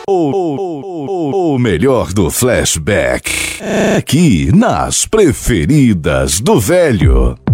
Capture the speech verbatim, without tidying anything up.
O, o, o, o melhor do flashback é aqui nas Preferidas do Velho.